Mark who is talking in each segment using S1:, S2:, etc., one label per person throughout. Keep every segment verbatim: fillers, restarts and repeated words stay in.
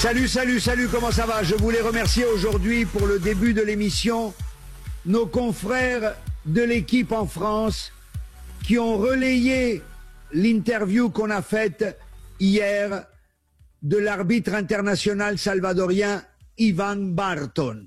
S1: Salut, salut, salut, comment ça va? Je voulais remercier aujourd'hui pour le début de l'émission nos confrères de l'équipe en France qui ont relayé l'interview qu'on a faite hier de l'arbitre international salvadorien Iván Bárton.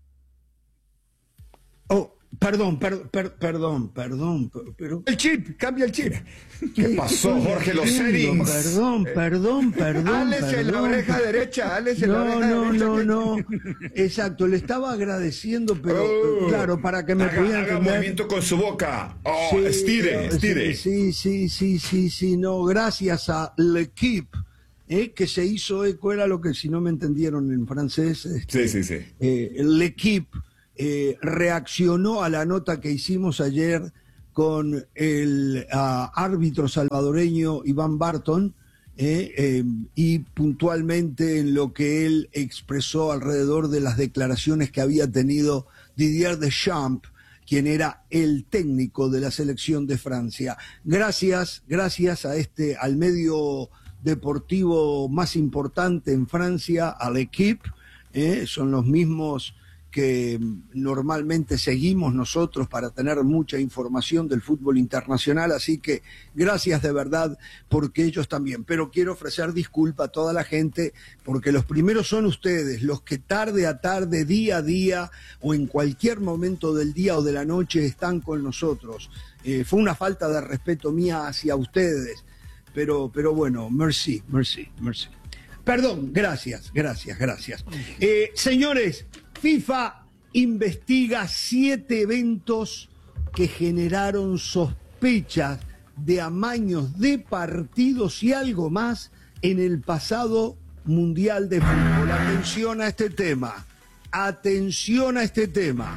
S1: Oh, perdón, per, per, perdón, perdón, pero...
S2: El chip, cambia el chip.
S3: ¿Qué pasó, Jorge? Los settings.
S1: Perdón, perdón, perdón.
S2: Álese en la oreja derecha, álese en
S1: No,
S2: la oreja
S1: no,
S2: derecha.
S1: no, no. Exacto, le estaba agradeciendo, pero
S3: Oh,
S1: claro, para que me
S3: haga,
S1: pudiera
S3: haga
S1: entender.
S3: movimiento con su boca. Oh,
S1: Sí,
S3: estire, estire.
S1: Sí, sí, sí, sí, sí, no, gracias a L'Equipe, eh, que se hizo eco, era lo que, si no me entendieron en francés, este,
S3: Sí, sí, sí.
S1: eh, L'Equipe eh, reaccionó a la nota que hicimos ayer con el uh, árbitro salvadoreño Iván Bárton, eh, eh, y puntualmente en lo que él expresó alrededor de las declaraciones que había tenido Didier Deschamps, quien era el técnico de la selección de Francia. Gracias, gracias a este, al medio deportivo más importante en Francia, a L'Equipe, eh, son los mismos que normalmente seguimos nosotros para tener mucha información del fútbol internacional, así que gracias de verdad porque ellos también, pero quiero ofrecer disculpa a toda la gente porque los primeros son ustedes, los que tarde a tarde, día a día o en cualquier momento del día o de la noche están con nosotros. Eh, fue una falta de respeto mía hacia ustedes, pero, pero bueno, merci, merci, merci. Perdón, gracias, gracias, gracias. Eh, señores, FIFA investiga siete eventos que generaron sospechas de amaños de partidos y algo más en el pasado Mundial de Fútbol. Atención a este tema, atención a este tema.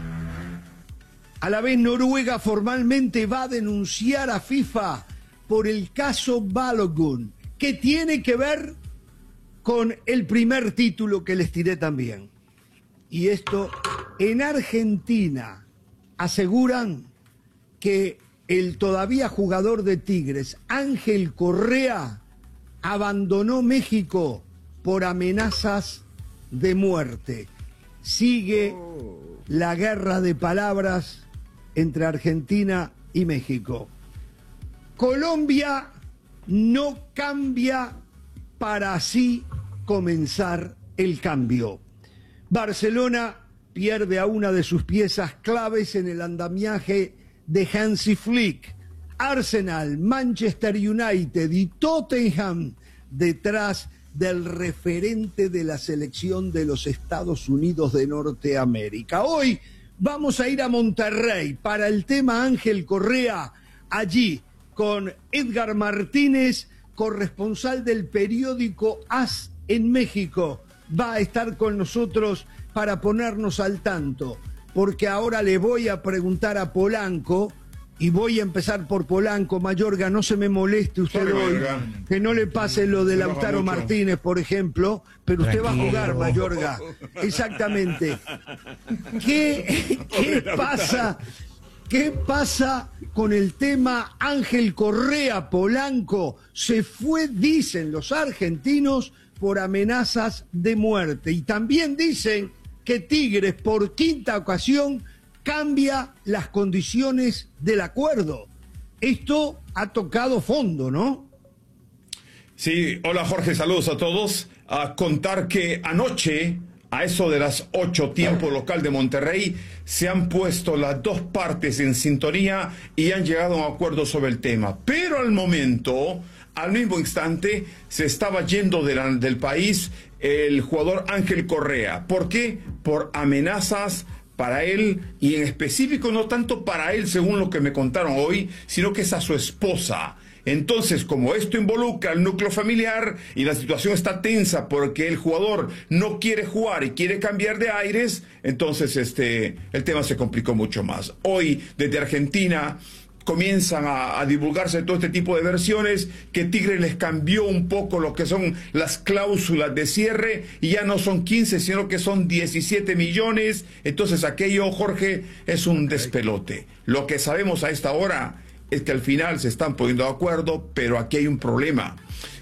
S1: A la vez, Noruega formalmente va a denunciar a FIFA por el caso Balogun, que tiene que ver con el primer título que les tiré también. Y esto, en Argentina aseguran que el todavía jugador de Tigres, Ángel Correa, abandonó México por amenazas de muerte. Sigue la guerra de palabras entre Argentina y México. Colombia no cambia para así comenzar el cambio. Barcelona pierde a una de sus piezas claves en el andamiaje de Hansi Flick. Arsenal, Manchester United y Tottenham detrás del referente de la selección de los Estados Unidos de Norteamérica. Hoy vamos a ir a Monterrey para el tema Ángel Correa, allí con Edgar Martínez, corresponsal del periódico AS en México. Va a estar con nosotros para ponernos al tanto, porque ahora le voy a preguntar a Polanco, y voy a empezar por Polanco. Mayorga, no se me moleste usted
S3: Sorry,
S1: hoy,
S3: Mayorga.
S1: que no le pase lo de
S3: Se
S1: Lautaro
S3: enoja mucho.
S1: Martínez, por ejemplo, pero usted va a
S4: Tranquilo.
S1: jugar, Mayorga. Exactamente. ¿Qué, qué pasa? ¿Qué pasa con el tema Ángel Correa? Polanco se fue, dicen los argentinos, por amenazas de muerte. Y también dicen que Tigres, por quinta ocasión, cambia las condiciones del acuerdo. Esto ha tocado fondo, ¿no?
S3: Sí, hola Jorge, saludos a todos. A contar que anoche, a eso de las ocho tiempo local de Monterrey, se han puesto las dos partes en sintonía y han llegado a un acuerdo sobre el tema. Pero al momento, al mismo instante, se estaba yendo de la- del país el jugador Ángel Correa. ¿Por qué? Por amenazas para él, y en específico no tanto para él, según lo que me contaron hoy, sino que es a su esposa. Entonces, como esto involucra al núcleo familiar y la situación está tensa porque el jugador no quiere jugar y quiere cambiar de aires, entonces este, el tema se complicó mucho más. Hoy, desde Argentina, comienzan a, a divulgarse todo este tipo de versiones, que Tigre les cambió un poco lo que son las cláusulas de cierre, y ya no son quince, sino que son diecisiete millones. Entonces aquello, Jorge, es un despelote. Lo que sabemos a esta hora es que al final se están poniendo de acuerdo, pero aquí hay un problema.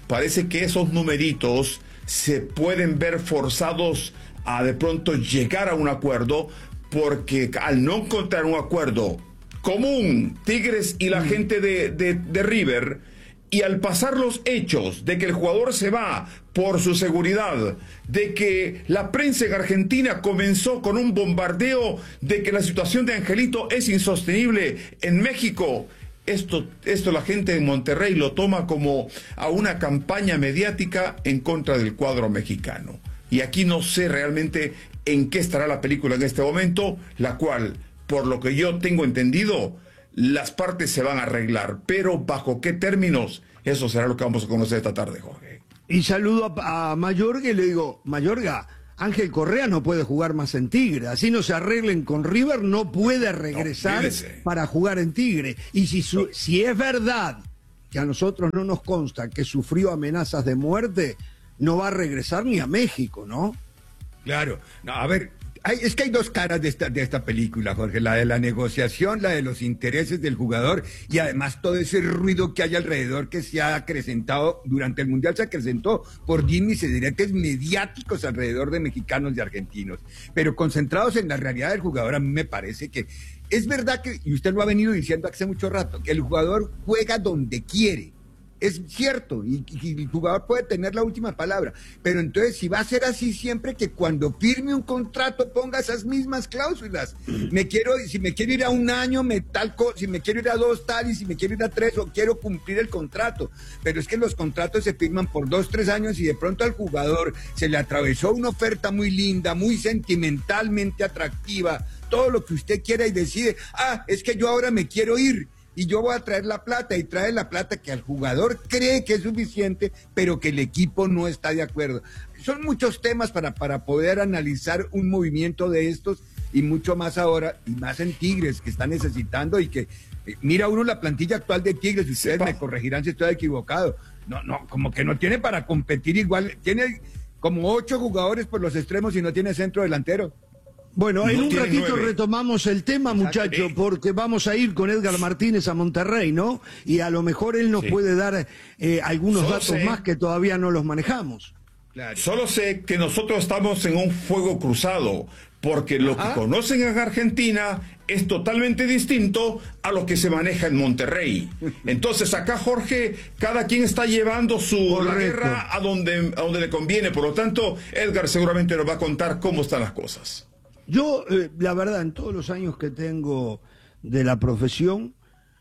S3: parece que esos numeritos se pueden ver forzados a de pronto llegar a un acuerdo, porque al no encontrar un acuerdo común, Tigres y la mm. gente de, de, de River, y al pasar los hechos de que el jugador se va por su seguridad, de que la prensa en Argentina comenzó con un bombardeo de que la situación de Angelito es insostenible en México, Esto, esto la gente en Monterrey lo toma como a una campaña mediática en contra del cuadro mexicano. Y aquí no sé realmente en qué estará la película en este momento, la cual, por lo que yo tengo entendido, las partes se van a arreglar. Pero ¿bajo qué términos? Eso será lo que vamos a conocer esta tarde, Jorge.
S1: Y saludo a, a Mayorga y le digo, Mayorga, Ángel Correa no puede jugar más en Tigre. Así no se arreglen con River, no puede regresar no, para jugar en Tigre. Y si, su, si es verdad que a nosotros no nos consta que sufrió amenazas de muerte, no va a regresar ni a México, ¿no?
S2: Claro. No, a ver, hay, es que hay dos caras de esta, de esta película, Jorge. La de la negociación, la de los intereses del jugador y además todo ese ruido que hay alrededor que se ha acrecentado durante el Mundial, se acrecentó por dimes y diretes mediáticos alrededor de mexicanos y argentinos. Pero concentrados en la realidad del jugador, a mí me parece que es verdad que, y usted lo ha venido diciendo hace mucho rato, que el jugador juega donde quiere. Es cierto, y, y el jugador puede tener la última palabra, pero entonces si va a ser así siempre, que cuando firme un contrato ponga esas mismas cláusulas. Me quiero, si me quiero ir a un año, me tal co si me quiero ir a dos tal, y si me quiero ir a tres, o quiero cumplir el contrato. Pero es que los contratos se firman por dos, tres años, y de pronto al jugador se le atravesó una oferta muy linda, muy sentimentalmente atractiva, todo lo que usted quiera, y decide, ah, es que yo ahora me quiero ir, y yo voy a traer la plata, y trae la plata que el jugador cree que es suficiente, pero que el equipo no está de acuerdo. Son muchos temas para, para poder analizar un movimiento de estos, y mucho más ahora, y más en Tigres, que está necesitando, y que, eh, mira uno la plantilla actual de Tigres, y ustedes me corregirán si estoy equivocado, no, no, como que no tiene para competir igual, tiene como ocho jugadores por los extremos y no tiene centro delantero.
S1: Bueno, en
S3: no
S1: un ratito
S3: nueve.
S1: retomamos el tema, muchachos, porque vamos a ir con Edgar Martínez a Monterrey, ¿no? Y a lo mejor él nos sí. puede dar eh, algunos Solo datos sé. más que todavía no los manejamos.
S3: Claro. Solo sé que nosotros estamos en un fuego cruzado, porque lo Ajá. que conocen en Argentina es totalmente distinto a lo que se maneja en Monterrey. Entonces acá, Jorge, cada quien está llevando su la guerra a donde, a donde le conviene. Por lo tanto, Edgar seguramente nos va a contar cómo están las cosas.
S1: Yo, eh, la verdad, en todos los años que tengo de la profesión,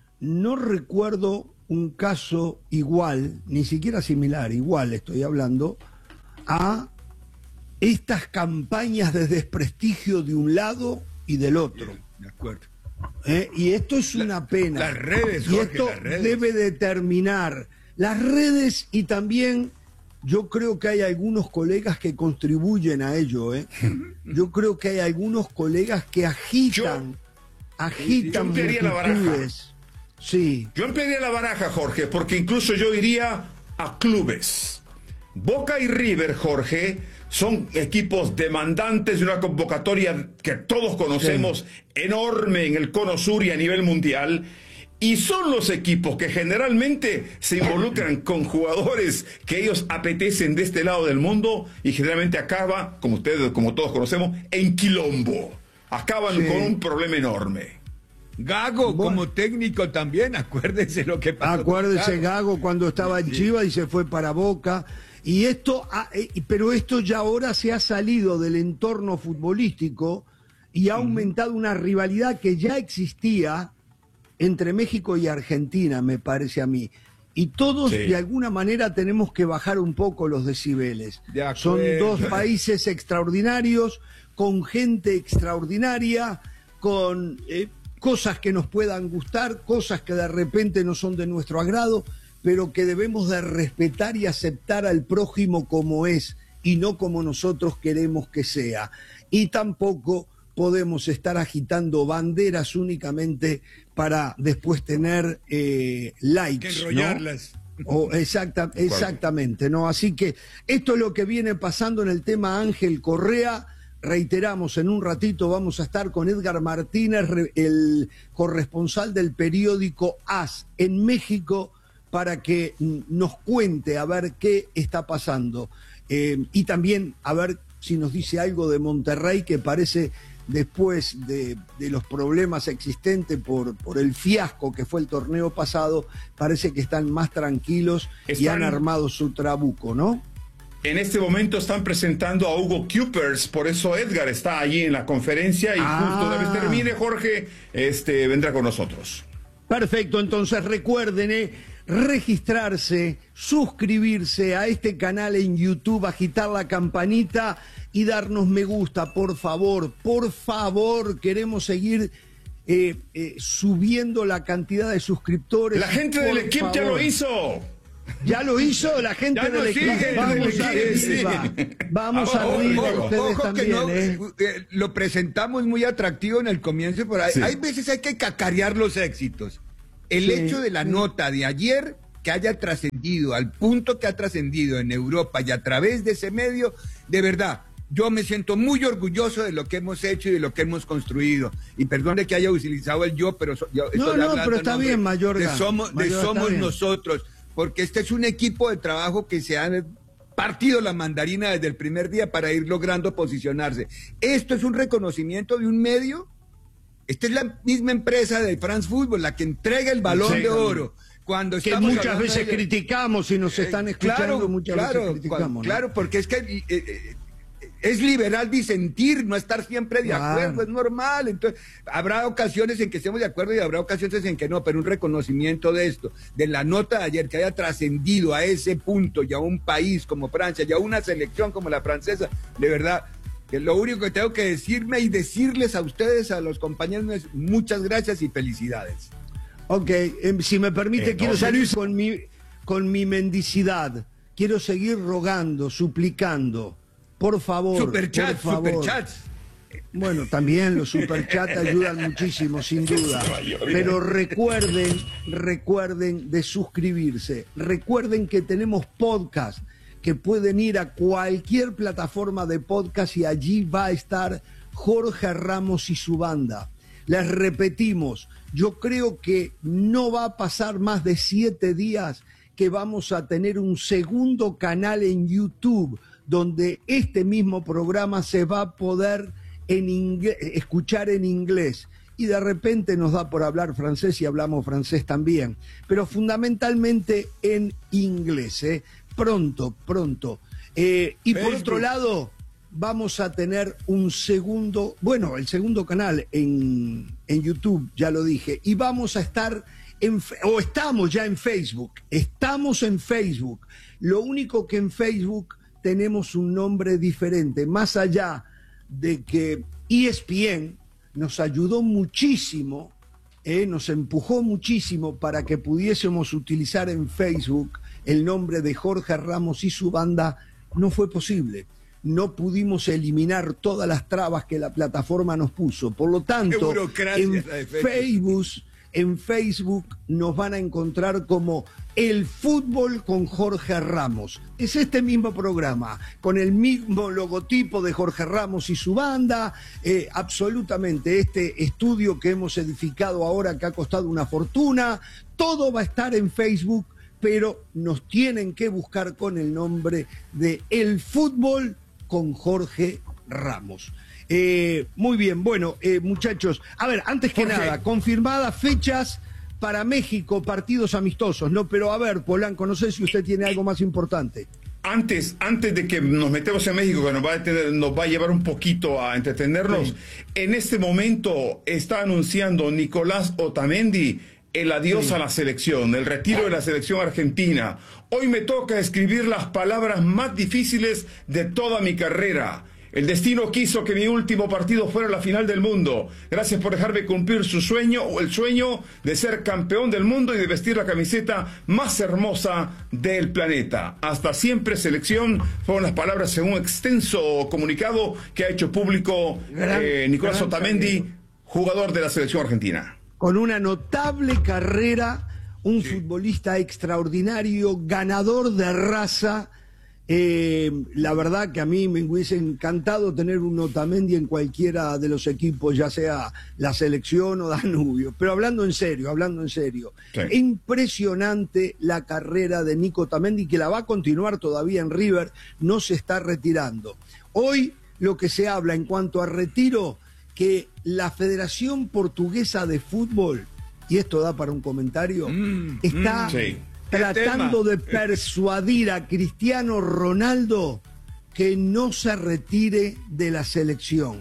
S1: no recuerdo un caso igual, ni siquiera similar, igual estoy hablando, a estas campañas de desprestigio de un lado y del otro.
S2: De acuerdo.
S1: Eh, y esto es una
S2: la,
S1: pena.
S2: Las redes, Jorge,
S1: y esto
S2: las redes.
S1: debe determinar las redes, y también yo creo que hay algunos colegas que contribuyen a ello, ¿eh? Yo creo que hay algunos colegas que agitan, yo, agitan multitudes. Sí.
S3: Yo emplearía la baraja, Jorge, porque incluso yo iría a clubes. Boca y River, Jorge, son equipos demandantes de una convocatoria que todos conocemos, sí. enorme en el cono sur y a nivel mundial. Y son los equipos que generalmente se involucran con jugadores que ellos apetecen de este lado del mundo, y generalmente acaba, como ustedes, como todos conocemos, en quilombo. Acaban sí. con un problema enorme.
S2: Gago, bueno, como técnico también, acuérdense lo que pasó.
S1: Acuérdese Gago cuando estaba en Chivas y se fue para Boca. Y esto, pero esto ya ahora se ha salido del entorno futbolístico y ha aumentado una rivalidad que ya existía entre México y Argentina, me parece a mí. Y todos, sí. de alguna manera, tenemos que bajar un poco los decibeles. Son dos países extraordinarios, con gente extraordinaria, con eh, cosas que nos puedan gustar, cosas que de repente no son de nuestro agrado, pero que debemos de respetar y aceptar al prójimo como es, y no como nosotros queremos que sea. Y tampoco podemos estar agitando banderas únicamente para después tener eh, likes,
S2: que enrollarlas,
S1: ¿no? O exacta, exactamente, ¿no? Así que esto es lo que viene pasando en el tema Ángel Correa. Reiteramos, en un ratito vamos a estar con Edgar Martínez, el corresponsal del periódico A S en México, para que nos cuente a ver qué está pasando. Eh, y también a ver si nos dice algo de Monterrey, que parece, después de, de los problemas existentes por, por el fiasco que fue el torneo pasado, parece que están más tranquilos están, y han armado su trabuco, ¿no?
S3: En este momento están presentando a Hugo Cupers, por eso Edgar está allí en la conferencia y ah. justo una vez termine, Jorge, este, vendrá con nosotros.
S1: Perfecto, entonces recuerden, eh, registrarse, suscribirse a este canal en YouTube, agitar la campanita y darnos me gusta, por favor, por favor, queremos seguir eh, eh, subiendo la cantidad de suscriptores.
S3: La gente del equipo ya lo hizo.
S1: Ya lo hizo la gente
S2: ya
S1: del equipo. Vamos arriba. Vamos arriba. Ustedes
S2: ojo
S1: también,
S2: que no,
S1: ¿eh?
S2: eh, lo presentamos muy atractivo en el comienzo, pero hay, sí. hay veces hay que cacarear los éxitos. El sí, hecho de la sí. nota de ayer que haya trascendido al punto que ha trascendido en Europa y a través de ese medio, de verdad, yo me siento muy orgulloso de lo que hemos hecho y de lo que hemos construido. Y perdone que haya utilizado el yo, pero so, yo
S1: no, no, pero está bien, Mayorga.
S2: De somos,
S1: Mayorga,
S2: de somos nosotros, porque este es un equipo de trabajo que se ha partido la mandarina desde el primer día para ir logrando posicionarse. Esto es un reconocimiento de un medio. Esta es la misma empresa de France Football, la que entrega el Balón sí, de Oro. Cuando
S1: que muchas veces de... criticamos y nos están escuchando,
S2: claro,
S1: muchas
S2: claro,
S1: veces criticamos.
S2: Cuando, claro, porque es que eh, eh, es liberal disentir, no estar siempre de claro. acuerdo, es normal. Entonces, habrá ocasiones en que estemos de acuerdo y habrá ocasiones en que no, pero un reconocimiento de esto, de la nota de ayer, que haya trascendido a ese punto y a un país como Francia y a una selección como la francesa, de verdad, que lo único que tengo que decirme y decirles a ustedes, a los compañeros, es muchas gracias y felicidades.
S1: Ok, eh, si me permite, eh, quiero no, seguir con mi, con mi mendicidad. Quiero seguir rogando, suplicando. Por favor.
S2: Superchats,
S1: por favor.
S2: superchats.
S1: Bueno, también los superchats ayudan muchísimo, sin duda. Pero recuerden, recuerden de suscribirse. Recuerden que tenemos podcast, que pueden ir a cualquier plataforma de podcast y allí va a estar Jorge Ramos y su banda. Les repetimos, yo creo que no va a pasar más de siete días que vamos a tener un segundo canal en YouTube donde este mismo programa se va a poder en inglés, escuchar en inglés. Y de repente nos da por hablar francés y hablamos francés también, pero fundamentalmente en inglés, ¿eh? Pronto, pronto. Eh, y por otro lado, vamos a tener un segundo, bueno, el segundo canal en, en YouTube, ya lo dije, y vamos a estar, en, o estamos ya en Facebook, estamos en Facebook. Lo único que en Facebook tenemos un nombre diferente, más allá de que E S P N nos ayudó muchísimo, eh, nos empujó muchísimo para que pudiésemos utilizar en Facebook el nombre de Jorge Ramos y su banda, no fue posible. No pudimos eliminar todas las trabas que la plataforma nos puso. Por lo tanto, en Facebook, en Facebook nos van a encontrar como El Fútbol con Jorge Ramos. Es este mismo programa, con el mismo logotipo de Jorge Ramos y su banda, eh, absolutamente este estudio que hemos edificado ahora que ha costado una fortuna, todo va a estar en Facebook, pero nos tienen que buscar con el nombre de El Fútbol con Jorge Ramos. Eh, muy bien, bueno, eh, muchachos, a ver, antes que Jorge. nada, confirmadas fechas para México, partidos amistosos, ¿no? Pero a ver, Polanco, no sé si usted tiene algo más importante.
S3: Antes, antes de que nos metemos en México, que nos va a, tener, nos va a llevar un poquito a entretenernos, sí. En este momento está anunciando Nicolás Otamendi el adiós sí. a la selección, el retiro de la selección argentina. Hoy me toca escribir las palabras más difíciles de toda mi carrera. El destino quiso que mi último partido fuera la final del mundo. Gracias por dejarme cumplir su sueño, o el sueño de ser campeón del mundo y de vestir la camiseta más hermosa del planeta. Hasta siempre, selección. Fueron las palabras según un extenso comunicado que ha hecho público gran, eh, Nicolás Otamendi, saludo. Jugador de la selección argentina.
S1: Con una notable carrera, un sí. futbolista extraordinario, ganador de raza, Eh, la verdad que a mí me hubiese encantado tener un Otamendi en cualquiera de los equipos, ya sea la selección o Danubio. Pero hablando en serio, hablando en serio, sí. Impresionante la carrera de Nico Otamendi, que la va a continuar todavía en River, no se está retirando. Hoy lo que se habla en cuanto a retiro, que la Federación Portuguesa de Fútbol, y esto da para un comentario, mm, está... Mm, sí. tratando de persuadir a Cristiano Ronaldo que no se retire de la selección.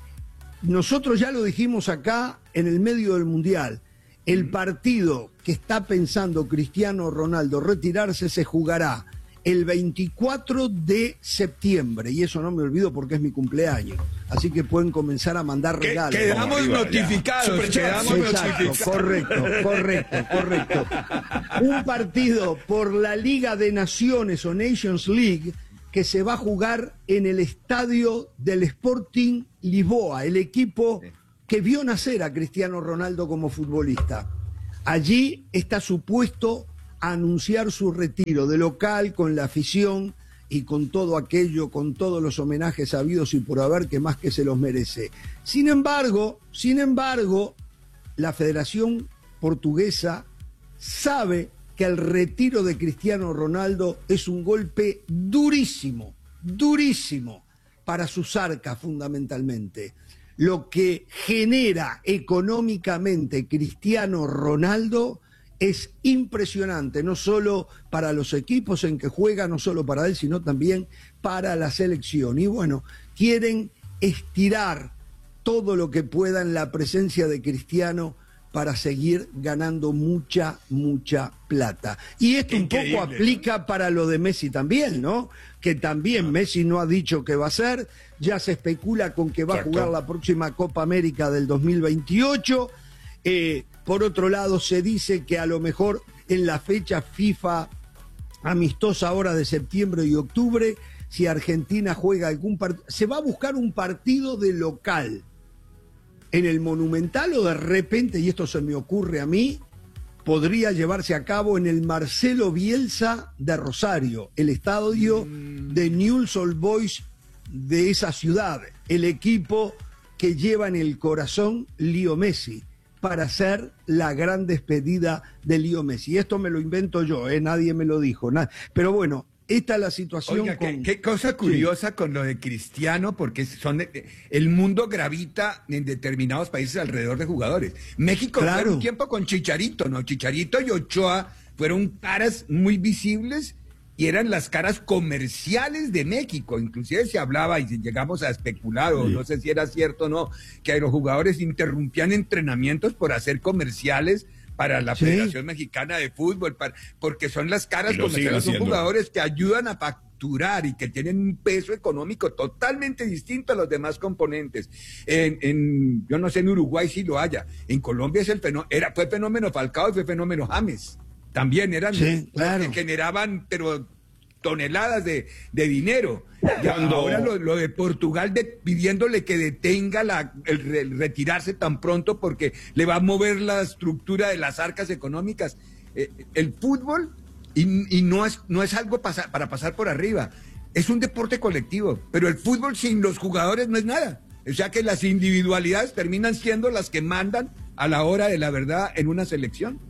S1: Nosotros ya lo dijimos acá en el medio del Mundial. El partido que está pensando Cristiano Ronaldo retirarse se jugará el veinticuatro de septiembre. Y eso no me olvido porque es mi cumpleaños. Así que pueden comenzar a mandar regalos.
S2: Quedamos
S1: arriba,
S2: notificados. Quedamos
S1: Exacto, notificados. Correcto, correcto, correcto. Un partido por la Liga de Naciones o Nations League que se va a jugar en el estadio del Sporting Lisboa, el equipo que vio nacer a Cristiano Ronaldo como futbolista. Allí está supuesto a anunciar su retiro de local con la afición y con todo aquello, con todos los homenajes habidos y por haber, que más que se los merece. Sin embargo, sin embargo, la Federación Portuguesa sabe que el retiro de Cristiano Ronaldo es un golpe durísimo, durísimo para sus arcas fundamentalmente. Lo que genera económicamente Cristiano Ronaldo es impresionante, no solo para los equipos en que juega, no solo para él, sino también para la selección. Y bueno, quieren estirar todo lo que puedan la presencia de Cristiano para seguir ganando mucha, mucha plata. Y esto un poco aplica para lo de Messi también, ¿no? Que también Messi no ha dicho que va a ser, ya se especula con que va Exacto. a jugar la próxima Copa América del dos mil veintiocho. Eh, por otro lado, se dice que a lo mejor en la fecha FIFA amistosa ahora de septiembre y octubre, si Argentina juega algún partido, se va a buscar un partido de local en el Monumental, o de repente, y esto se me ocurre a mí, podría llevarse a cabo en el Marcelo Bielsa de Rosario, el estadio mm. de Newell's Old Boys de esa ciudad, el equipo que lleva en el corazón Leo Messi, para hacer la gran despedida de Leo Messi. Esto me lo invento yo, ¿eh? Nadie me lo dijo. Nada. Pero bueno, esta es la situación.
S2: Oiga,
S1: con...
S2: qué, qué cosa curiosa sí. con lo de Cristiano, porque son el mundo gravita en determinados países alrededor de jugadores. México claro. fue un tiempo con Chicharito, ¿no? Chicharito y Ochoa fueron caras muy visibles y eran las caras comerciales de México. Inclusive se hablaba, y llegamos a especular, o sí. no sé si era cierto o no, que los jugadores interrumpían entrenamientos por hacer comerciales para la ¿Sí? Federación Mexicana de Fútbol, para, porque son las caras comerciales, son jugadores que ayudan a facturar y que tienen un peso económico totalmente distinto a los demás componentes. En, en yo no sé, en Uruguay sí lo haya, en Colombia es el fenómeno, era, fue fenómeno Falcao y fue fenómeno James. También eran sí, claro. que generaban pero toneladas de, de dinero. Y Cuando... ahora lo, lo de Portugal de, pidiéndole que detenga la, el, el retirarse tan pronto porque le va a mover la estructura de las arcas económicas. Eh, el fútbol, y, y no es, no es algo pasa, para pasar por arriba, es un deporte colectivo, pero el fútbol sin los jugadores no es nada. O sea que las individualidades terminan siendo las que mandan a la hora de la verdad en una selección.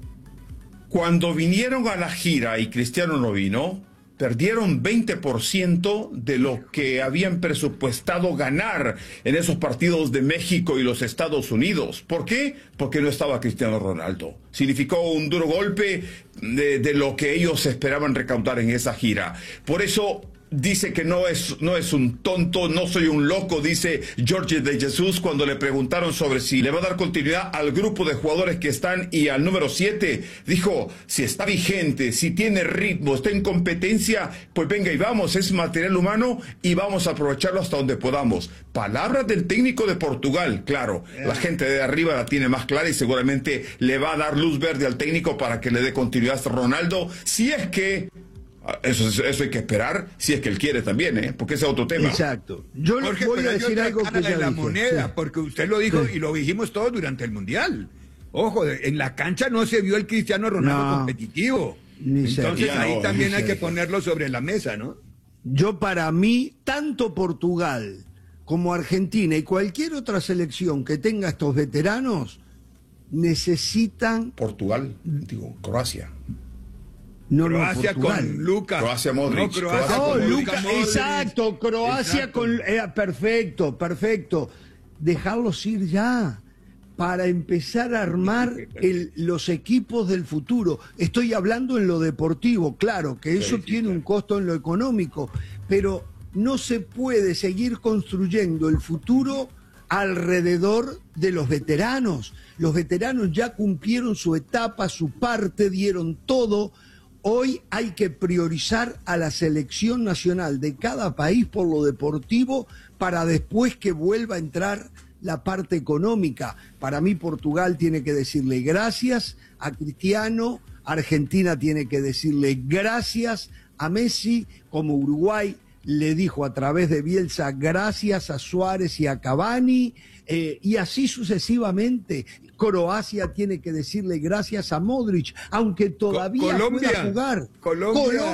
S3: Cuando vinieron a la gira y Cristiano no vino, perdieron veinte por ciento de lo que habían presupuestado ganar en esos partidos de México y los Estados Unidos. ¿Por qué? Porque no estaba Cristiano Ronaldo. Significó un duro golpe de, de lo que ellos esperaban recaudar en esa gira. Por eso dice que no es, no es un tonto, no soy un loco, dice Jorge de Jesús cuando le preguntaron sobre si le va a dar continuidad al grupo de jugadores que están y al número siete. Dijo, si está vigente, si tiene ritmo, está en competencia, pues venga y vamos, es material humano y vamos a aprovecharlo hasta donde podamos. Palabras del técnico de Portugal, claro, la gente de arriba la tiene más clara y seguramente le va a dar luz verde al técnico para que le dé continuidad a Ronaldo, si es que Eso, eso hay que esperar, si es que él quiere también, ¿eh? Porque ese es otro tema.
S1: Exacto. Yo
S2: Jorge,
S1: voy a decir algo que ya
S2: la
S1: dije.
S2: moneda, sí. porque usted lo dijo
S1: sí.
S2: y lo dijimos todos durante el Mundial. Ojo, en la cancha no se vio el Cristiano Ronaldo no, competitivo. Entonces ahí no, también hay que ponerlo sobre la mesa, ¿no?
S1: Yo para mí, tanto Portugal como Argentina y cualquier otra selección que tenga estos veteranos necesitan...
S3: Portugal, digo, Croacia.
S1: No,
S2: Croacia
S1: no, Portugal.
S2: con Lucas.
S3: Croacia, Modric.
S2: No, Croacia
S3: Croacia
S1: Oh,
S2: con
S1: Luca,
S2: Modric.
S1: exacto, Croacia
S2: Exacto.
S1: con... eh, perfecto, perfecto. Dejarlos ir ya para empezar a armar el, los equipos del futuro. Estoy hablando en lo deportivo, claro, que eso
S2: Sí, sí,
S1: tiene
S2: claro.
S1: un costo en lo económico, pero no se puede seguir construyendo el futuro alrededor de los veteranos. Los veteranos ya cumplieron su etapa, su parte, dieron todo. Hoy hay que priorizar a la selección nacional de cada país por lo deportivo para después que vuelva a entrar la parte económica. Para mí Portugal tiene que decirle gracias a Cristiano, Argentina tiene que decirle gracias a Messi, como Uruguay le dijo a través de Bielsa gracias a Suárez y a Cavani, eh, y así sucesivamente. Croacia tiene que decirle gracias a Modric, aunque todavía
S2: Colombia.
S1: pueda jugar.
S2: Colombia.